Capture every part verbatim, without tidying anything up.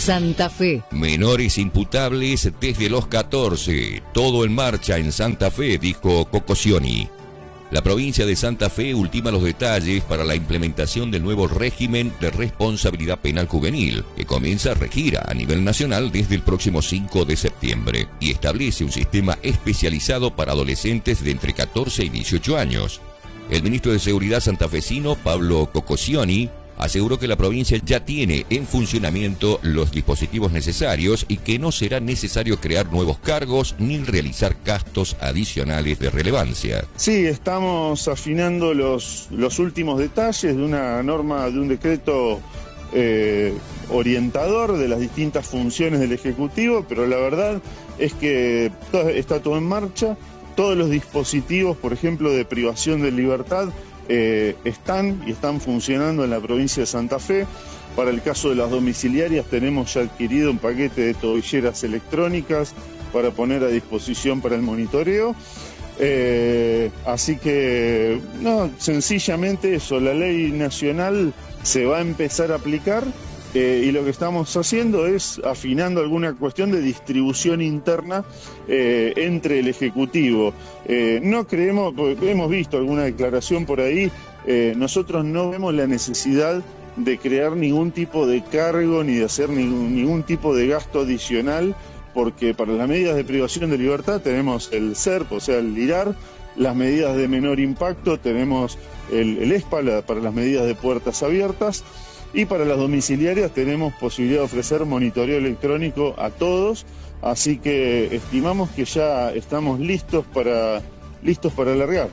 Santa Fe. Menores imputables desde los catorce. Todo en marcha en Santa Fe, dijo Cocosioni. La provincia de Santa Fe ultima los detalles para la implementación del nuevo régimen de responsabilidad penal juvenil, que comienza a regir a nivel nacional desde el próximo cinco de septiembre, y establece un sistema especializado para adolescentes de entre catorce y dieciocho años. El ministro de Seguridad santafesino, Pablo Cocosioni, aseguró que la provincia ya tiene en funcionamiento los dispositivos necesarios y que no será necesario crear nuevos cargos ni realizar gastos adicionales de relevancia. Sí, estamos afinando los, los últimos detalles de una norma, de un decreto eh, orientador de las distintas funciones del Ejecutivo, pero la verdad es que todo, está todo en marcha. Todos los dispositivos, por ejemplo, de privación de libertad, Eh, están y están funcionando en la provincia de Santa Fe. Para el caso de las domiciliarias tenemos ya adquirido un paquete de tobilleras electrónicas para poner a disposición para el monitoreo. Eh, así que, no, sencillamente eso, la ley nacional se va a empezar a aplicar. Eh, y lo que estamos haciendo es afinando alguna cuestión de distribución interna eh, entre el Ejecutivo. Eh, no creemos, hemos visto alguna declaración por ahí, eh, nosotros no vemos la necesidad de crear ningún tipo de cargo ni de hacer ningún, ningún tipo de gasto adicional, porque para las medidas de privación de libertad tenemos el S E R P, o sea, el LIRAR, las medidas de menor impacto, tenemos el, el ESPA la, para las medidas de puertas abiertas. Y para las domiciliarias tenemos posibilidad de ofrecer monitoreo electrónico a todos, así que estimamos que ya estamos listos para, listos para alargar.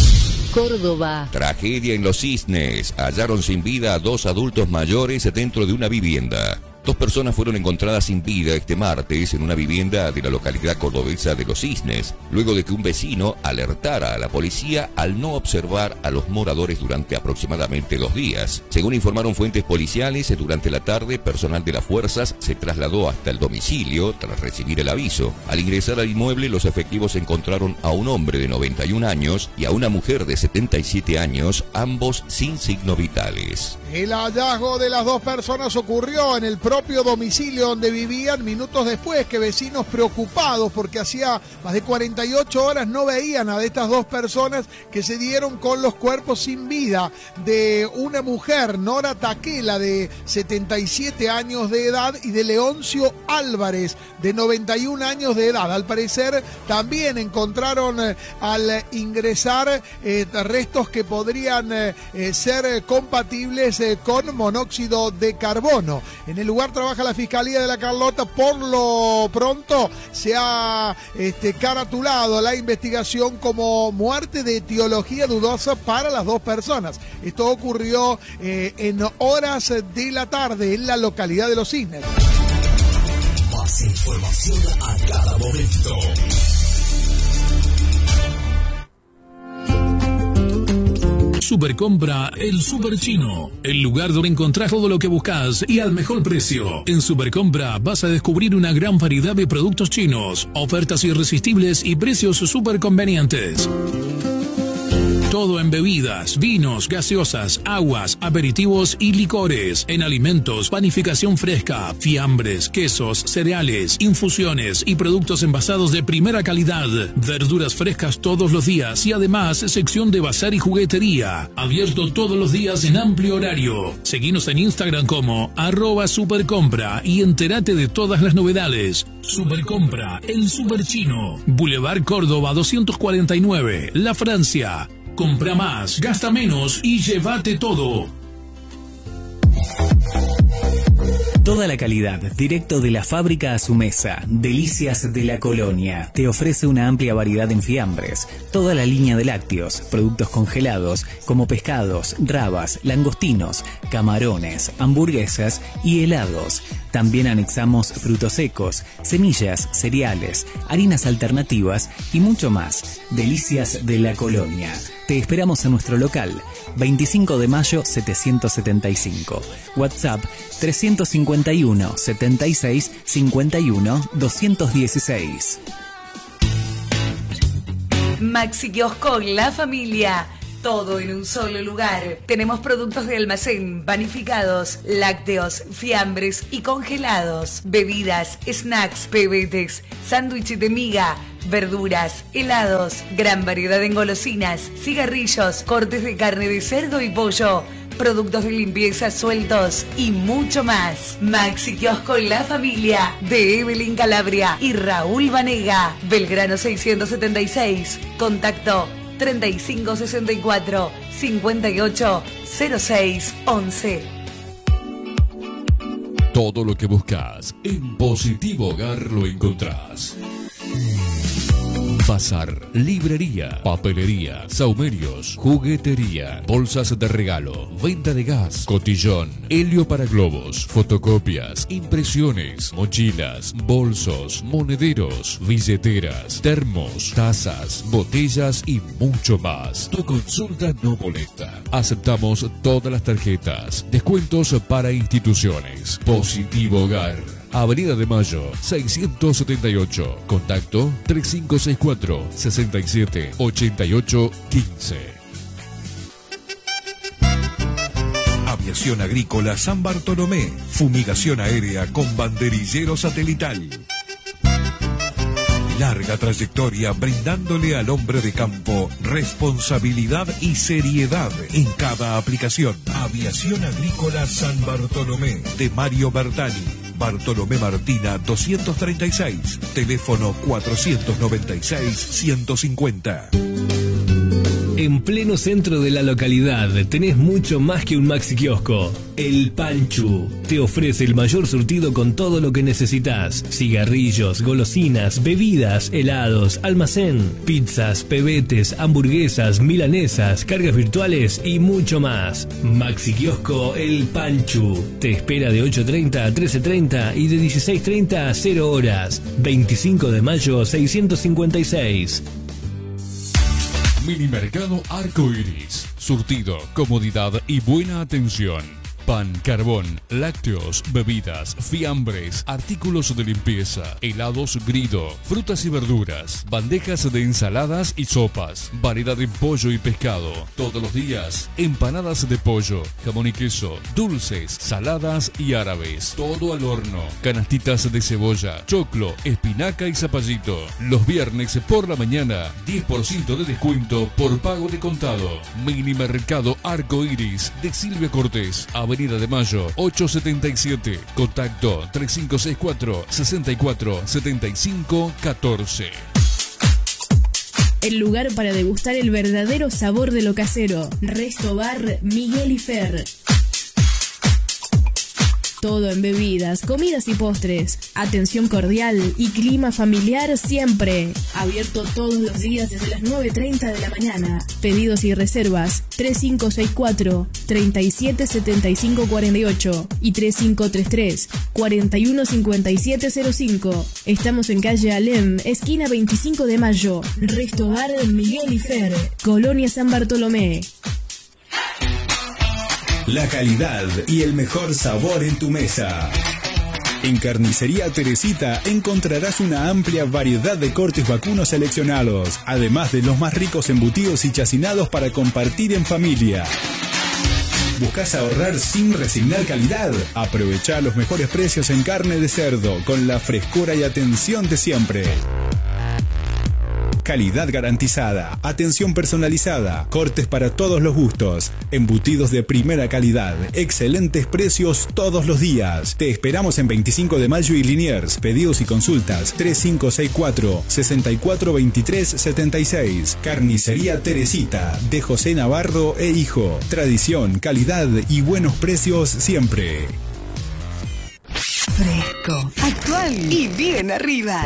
Córdoba. Tragedia en Los Cisnes. Hallaron sin vida a dos adultos mayores dentro de una vivienda. Dos personas fueron encontradas sin vida este martes en una vivienda de la localidad cordobesa de Los Cisnes, luego de que un vecino alertara a la policía al no observar a los moradores durante aproximadamente dos días. Según informaron fuentes policiales, durante la tarde, personal de las fuerzas se trasladó hasta el domicilio tras recibir el aviso. Al ingresar al inmueble, los efectivos encontraron a un hombre de noventa y un años y a una mujer de setenta y siete años, ambos sin signos vitales. El hallazgo de las dos personas ocurrió en el propio domicilio donde vivían minutos después que vecinos preocupados porque hacía más de cuarenta y ocho horas no veían a de estas dos personas que se dieron con los cuerpos sin vida de una mujer, Nora Taquela, de setenta y siete años de edad, y de Leoncio Álvarez, de noventa y un años de edad. Al parecer también encontraron eh, al ingresar eh, restos que podrían eh, ser eh, compatibles eh, con monóxido de carbono. En el lugar trabaja la Fiscalía de la Carlota. Por lo pronto se ha este, caratulado la investigación como muerte de etiología dudosa para las dos personas. Esto ocurrió eh, en horas de la tarde en la localidad de Los Cisnes. Más información a cada momento. Supercompra El Super Chino, el lugar donde encontrás todo lo que buscas y al mejor precio. En Supercompra vas a descubrir una gran variedad de productos chinos, ofertas irresistibles y precios súper convenientes. Todo en bebidas, vinos, gaseosas, aguas, aperitivos y licores. En alimentos, panificación fresca, fiambres, quesos, cereales, infusiones y productos envasados de primera calidad. Verduras frescas todos los días y además sección de bazar y juguetería. Abierto todos los días en amplio horario. Seguinos en Instagram como arroba supercompra y entérate de todas las novedades. Supercompra, el Super Chino. Boulevard Córdoba doscientos cuarenta y nueve, La Francia. Compra más, gasta menos y llévate todo. Toda la calidad, directo de la fábrica a su mesa. Delicias de la Colonia. Te ofrece una amplia variedad en fiambres, toda la línea de lácteos, productos congelados como pescados, rabas, langostinos, camarones, hamburguesas y helados. También anexamos frutos secos, semillas, cereales, harinas alternativas y mucho más. Delicias de la Colonia. Te esperamos en nuestro local, veinticinco de mayo setecientos setenta y cinco. WhatsApp trescientos cincuenta y uno, setenta y seis, cincuenta y uno, doscientos dieciséis. Maxi Kiosco La Familia. todo en un solo lugar. Tenemos productos de almacén, panificados, lácteos, fiambres y congelados, bebidas, snacks, pebetes, sándwiches de miga, verduras, helados, gran variedad en golosinas, cigarrillos, cortes de carne de cerdo y pollo, productos de limpieza sueltos y mucho más. Maxi Kiosco La Familia de Evelyn Calabria y Raúl Vanega. Belgrano seiscientos setenta y seis. Contacto treinta y cinco sesenta y cuatro, cincuenta y ocho, cero seis, once. Todo lo que buscas en Positivo Hogar lo encontrás. Bazar, librería, papelería, saumerios, juguetería, bolsas de regalo, venta de gas, cotillón, helio para globos, fotocopias, impresiones, mochilas, bolsos, monederos, billeteras, termos, tazas, botellas y mucho más. Tu consulta no molesta. Aceptamos todas las tarjetas. Descuentos para instituciones. Positivo Hogar. Avenida de Mayo, seiscientos setenta y ocho. Contacto tres cinco seis cuatro, seis siete, ocho ocho uno cinco. Aviación Agrícola San Bartolomé. Fumigación aérea con banderillero satelital. Larga trayectoria brindándole al hombre de campo responsabilidad y seriedad en cada aplicación. Aviación Agrícola San Bartolomé de Mario Bertani. Bartolomé Martina doscientos treinta y seis. Teléfono cuatrocientos noventa y seis, ciento cincuenta. En pleno centro de la localidad tenés mucho más que un maxi kiosco. El Panchu te ofrece el mayor surtido con todo lo que necesitas: cigarrillos, golosinas, bebidas, helados, almacén, pizzas, pebetes, hamburguesas, milanesas, cargas virtuales y mucho más. Maxi Kiosco El Panchu te espera de ocho treinta a trece treinta y de dieciséis treinta a cero horas. veinticinco de mayo seiscientos cincuenta y seis. Minimercado Arco Iris. Surtido, comodidad y buena atención. Pan, carbón, lácteos, bebidas, fiambres, artículos de limpieza, helados Grido, frutas y verduras, bandejas de ensaladas y sopas, variedad en pollo y pescado. Todos los días, empanadas de pollo, jamón y queso, dulces, saladas y árabes. Todo al horno. Canastitas de cebolla, choclo, espinaca y zapallito. Los viernes por la mañana, diez por ciento de descuento por pago de contado. Minimercado Arco Iris de Silvia Cortés, Avenida de Mayo, ochocientos setenta y siete. Contacto tres cinco seis cuatro, sesenta y cuatro, setenta y cinco, catorce. El lugar para degustar el verdadero sabor de lo casero. Resto Bar Miguel y Fer. Todo en bebidas, comidas y postres. Atención cordial y clima familiar siempre. Abierto todos los días desde las nueve treinta de la mañana. Pedidos y reservas tres cinco seis cuatro, treinta y siete setenta y cinco cuarenta y ocho y tres cinco tres tres, cuarenta y uno cincuenta y siete cero cinco. Estamos en calle Alem, esquina veinticinco de mayo. Resto Bar Miguel y Fer, Colonia San Bartolomé. La calidad y el mejor sabor en tu mesa. En Carnicería Teresita encontrarás una amplia variedad de cortes vacunos seleccionados, además de los más ricos embutidos y chacinados para compartir en familia. ¿Buscas ahorrar sin resignar calidad? Aprovecha los mejores precios en carne de cerdo con la frescura y atención de siempre. Calidad garantizada, atención personalizada, cortes para todos los gustos, embutidos de primera calidad, excelentes precios todos los días. Te esperamos en veinticinco de mayo y Liniers. Pedidos y consultas tres cinco seis cuatro, sesenta y cuatro veintitrés setenta y seis. Carnicería Teresita, de José Navarro e Hijo. Tradición, calidad y buenos precios siempre. Fresco, actual y bien arriba.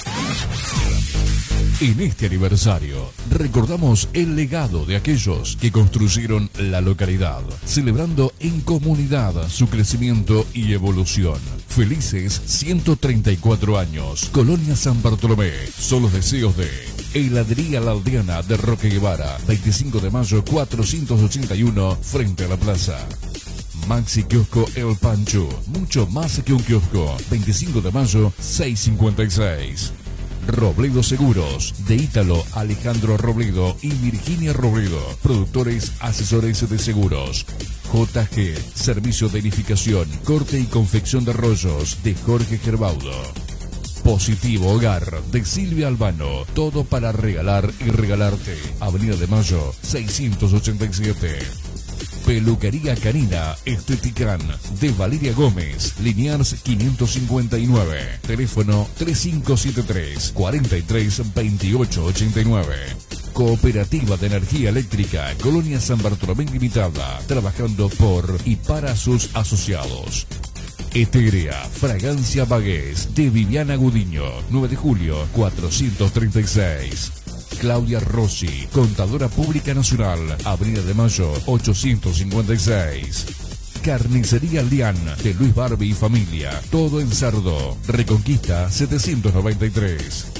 En este aniversario, recordamos el legado de aquellos que construyeron la localidad, celebrando en comunidad su crecimiento y evolución. Felices ciento treinta y cuatro años, Colonia San Bartolomé. Son los deseos de Heladería La Aldeana de Roque Guevara, veinticinco de mayo cuatrocientos ochenta y uno, frente a la plaza. Maxi Kiosco El Pancho, mucho más que un kiosco, veinticinco de mayo seiscientos cincuenta y seis. Robledo Seguros, de Ítalo Alejandro Robledo y Virginia Robledo, productores asesores de seguros. J G, servicio de edificación, corte y confección de rollos, de Jorge Gerbaudo. Positivo Hogar, de Silvia Albano, todo para regalar y regalarte. Avenida de Mayo, seiscientos ochenta y siete. Peluquería Canina Estetican, de Valeria Gómez, Liniers quinientos cincuenta y nueve. Teléfono tres cinco siete tres, cuatro tres, veintiocho ochenta y nueve. Cooperativa de Energía Eléctrica, Colonia San Bartolomé Limitada, trabajando por y para sus asociados. Eterea, Fragancia Bagués, de Viviana Gudiño, nueve de julio, cuatrocientos treinta y seis. Claudia Rossi, Contadora Pública Nacional, Avenida de Mayo, ochocientos cincuenta y seis. Carnicería Lian, de Luis Barbie y familia, todo en Cerdo, Reconquista setecientos noventa y tres.